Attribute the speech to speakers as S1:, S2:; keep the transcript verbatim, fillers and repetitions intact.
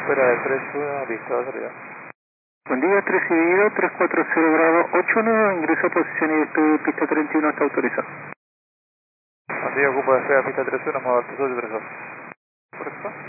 S1: Fuera de tres uno, listo, va a salir.
S2: Buen día, tres seguido, tres cuatro cero grado ocho uno, ingreso a posición y despegue pista treinta y uno, está autorizado.
S1: Buen día, ocupo de fea pista tres uno, modo altitud tres dos. ¿Correcto?